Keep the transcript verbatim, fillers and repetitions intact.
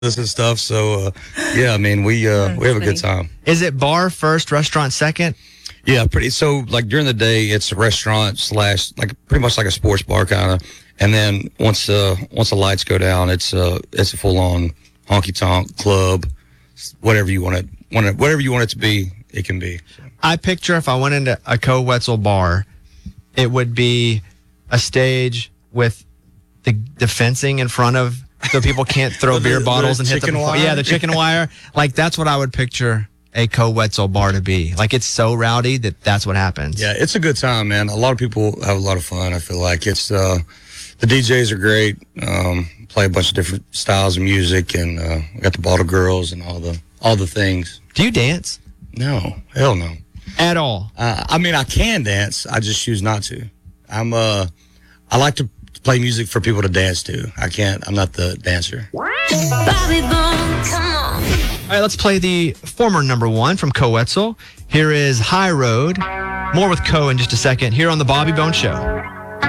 this and stuff. So, uh, yeah, I mean, we uh, we have a good time. Is it bar first, restaurant second? Yeah, pretty. So, like during the day, it's a restaurant slash like pretty much like a sports bar kind of, and then once uh once the lights go down, it's uh it's a full on honky tonk club, whatever you want it, want it, whatever you want it to be, it can be. I picture if I went into a Koe Wetzel bar, it would be a stage with the the fencing in front of, so people can't throw the, beer bottles the and hit them. wire? Yeah, the chicken wire. Like that's what I would picture a Koe Wetzel bar to be. Like it's so rowdy that that's what happens. Yeah, it's a good time, man. A lot of people have a lot of fun. I feel like it's uh, the D Js are great. Um, play a bunch of different styles of music, and uh, we got the bottle girls and all the all the things. Do you dance? No, hell no. At all? Uh, I mean, I can dance. I just choose not to. I'm uh, I like to play music for people to dance to. I can't. I'm not the dancer. Bobby Bone, come on. All right, let's play the former number one from Koe Wetzel. Here is High Road. More with Koe in just a second here on the Bobby Bone Show.